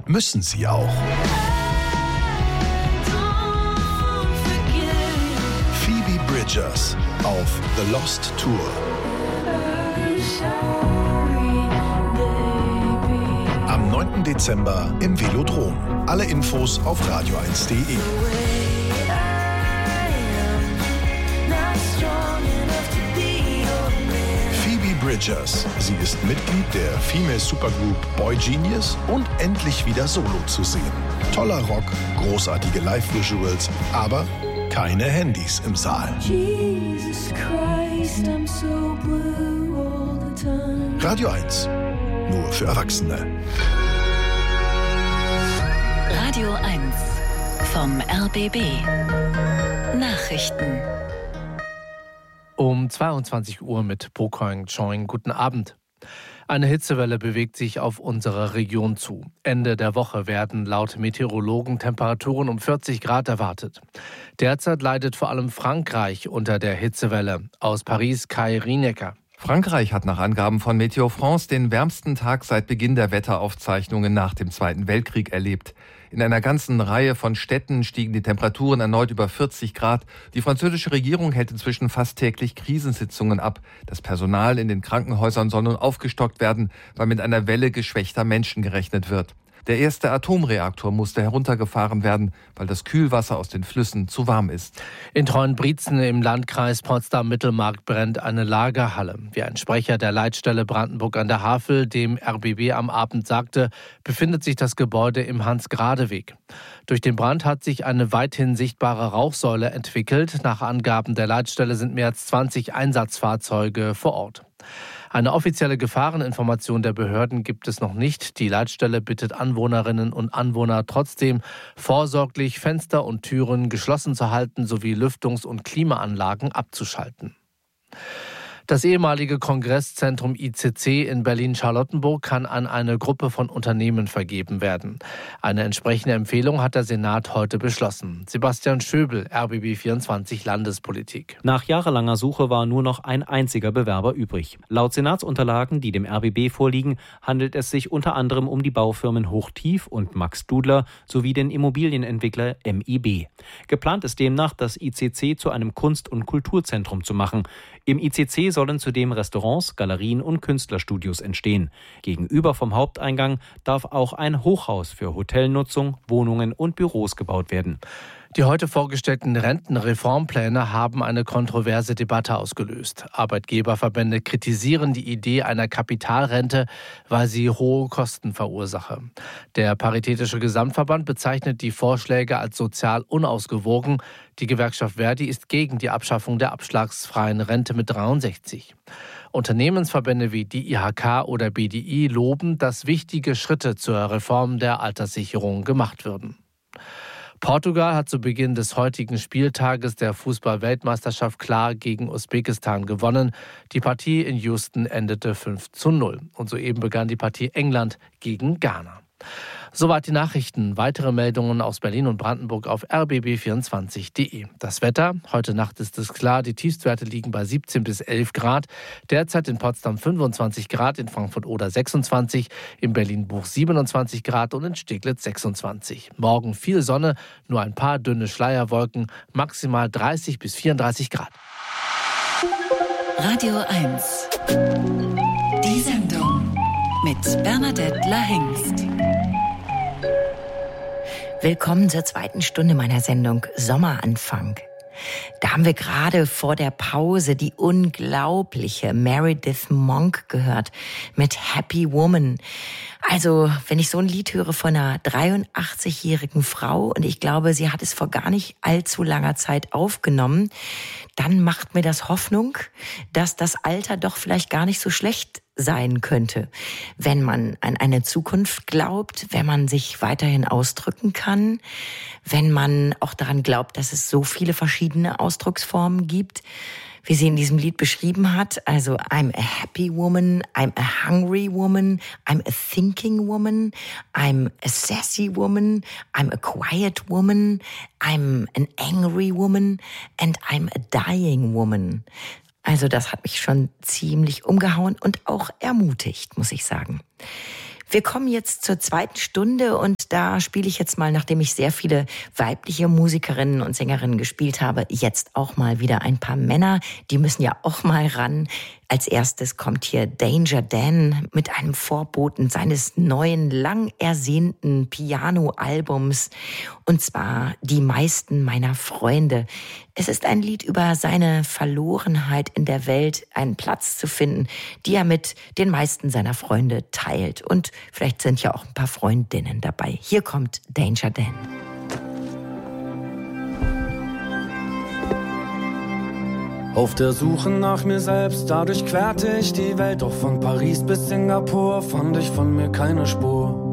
müssen sie auch. Phoebe Bridgers auf The Lost Tour. Am 9. Dezember im Velodrom. Alle Infos auf radio1.de. Phoebe Bridgers. Sie ist Mitglied der Female Supergroup Boy Genius und endlich wieder solo zu sehen. Toller Rock, großartige Live-Visuals, aber keine Handys im Saal. Jesus Christ, I'm so blue all the time. Radio 1. Nur für Erwachsene. Radio 1 vom RBB. Nachrichten. Um 22 Uhr mit Pokoing Choing. Guten Abend. Eine Hitzewelle bewegt sich auf unsere Region zu. Ende der Woche werden laut Meteorologen Temperaturen um 40 Grad erwartet. Derzeit leidet vor allem Frankreich unter der Hitzewelle. Aus Paris Kai Rienecker. Frankreich hat nach Angaben von Météo France den wärmsten Tag seit Beginn der Wetteraufzeichnungen nach dem Zweiten Weltkrieg erlebt. In einer ganzen Reihe von Städten stiegen die Temperaturen erneut über 40 Grad. Die französische Regierung hält inzwischen fast täglich Krisensitzungen ab. Das Personal in den Krankenhäusern soll nun aufgestockt werden, weil mit einer Welle geschwächter Menschen gerechnet wird. Der erste Atomreaktor musste heruntergefahren werden, weil das Kühlwasser aus den Flüssen zu warm ist. In Treuenbrietzen im Landkreis Potsdam-Mittelmark brennt eine Lagerhalle. Wie ein Sprecher der Leitstelle Brandenburg an der Havel dem RBB am Abend sagte, befindet sich das Gebäude im Hans-Grade-Weg. Durch den Brand hat sich eine weithin sichtbare Rauchsäule entwickelt. Nach Angaben der Leitstelle sind mehr als 20 Einsatzfahrzeuge vor Ort. Eine offizielle Gefahreninformation der Behörden gibt es noch nicht. Die Leitstelle bittet Anwohnerinnen und Anwohner trotzdem, vorsorglich Fenster und Türen geschlossen zu halten sowie Lüftungs- und Klimaanlagen abzuschalten. Das ehemalige Kongresszentrum ICC in Berlin-Charlottenburg kann an eine Gruppe von Unternehmen vergeben werden. Eine entsprechende Empfehlung hat der Senat heute beschlossen. Sebastian Schöbel, RBB24 Landespolitik. Nach jahrelanger Suche war nur noch ein einziger Bewerber übrig. Laut Senatsunterlagen, die dem RBB vorliegen, handelt es sich unter anderem um die Baufirmen Hochtief und Max Dudler sowie den Immobilienentwickler MIB. Geplant ist demnach, das ICC zu einem Kunst- und Kulturzentrum zu machen. Im ICC sollen zudem Restaurants, Galerien und Künstlerstudios entstehen. Gegenüber vom Haupteingang darf auch ein Hochhaus für Hotelnutzung, Wohnungen und Büros gebaut werden. Die heute vorgestellten Rentenreformpläne haben eine kontroverse Debatte ausgelöst. Arbeitgeberverbände kritisieren die Idee einer Kapitalrente, weil sie hohe Kosten verursache. Der Paritätische Gesamtverband bezeichnet die Vorschläge als sozial unausgewogen. Die Gewerkschaft Verdi ist gegen die Abschaffung der abschlagsfreien Rente mit 63. Unternehmensverbände wie die IHK oder BDI loben, dass wichtige Schritte zur Reform der Alterssicherung gemacht würden. Portugal hat zu Beginn des heutigen Spieltages der Fußball-Weltmeisterschaft klar gegen Usbekistan gewonnen. Die Partie in Houston endete 5:0. Und soeben begann die Partie England gegen Ghana. Soweit die Nachrichten. Weitere Meldungen aus Berlin und Brandenburg auf rbb24.de. Das Wetter. Heute Nacht ist es klar. Die Tiefstwerte liegen bei 17 bis 11 Grad. Derzeit in Potsdam 25 Grad, in Frankfurt-Oder 26, in Berlin-Buch 27 Grad und in Steglitz 26. Morgen viel Sonne, nur ein paar dünne Schleierwolken, maximal 30 bis 34 Grad. Radio 1. Die Sendung mit Bernadette Lahengst. Willkommen zur zweiten Stunde meiner Sendung Sommeranfang. Da haben wir gerade vor der Pause die unglaubliche Meredith Monk gehört mit Happy Woman. Also, wenn ich so ein Lied höre von einer 83-jährigen Frau und ich glaube, sie hat es vor gar nicht allzu langer Zeit aufgenommen, dann macht mir das Hoffnung, dass das Alter doch vielleicht gar nicht so schlecht sein könnte, wenn man an eine Zukunft glaubt, wenn man sich weiterhin ausdrücken kann, wenn man auch daran glaubt, dass es so viele verschiedene Ausdrucksformen gibt, wie sie in diesem Lied beschrieben hat. Also I'm a happy woman, I'm a hungry woman, I'm a thinking woman, I'm a sassy woman, I'm a quiet woman, I'm an angry woman and I'm a dying woman. Also das hat mich schon ziemlich umgehauen und auch ermutigt, muss ich sagen. Wir kommen jetzt zur zweiten Stunde und Und da spiele ich jetzt mal, nachdem ich sehr viele weibliche Musikerinnen und Sängerinnen gespielt habe, jetzt auch mal wieder ein paar Männer. Die müssen ja auch mal ran. Als erstes kommt hier Danger Dan mit einem Vorboten seines neuen, lang ersehnten Piano-Albums. Und zwar Die meisten meiner Freunde. Es ist ein Lied über seine Verlorenheit in der Welt, einen Platz zu finden, die er mit den meisten seiner Freunde teilt. Und vielleicht sind ja auch ein paar Freundinnen dabei. Hier kommt Danger Dan. Auf der Suche nach mir selbst, dadurch querte ich die Welt. Doch von Paris bis Singapur fand ich von mir keine Spur.